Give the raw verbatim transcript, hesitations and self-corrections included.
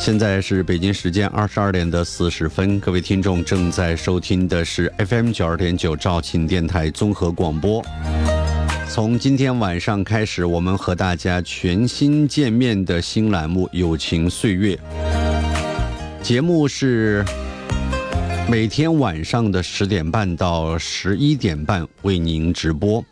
现在是北京时间二十二点的四十分，各位听众正在收听的是 F M 九十二点九肇庆电台综合广播。从今天晚上开始，我们和大家全新见面的新栏目《友情岁月》节目是每天晚上的十点半到十一点半为您直播。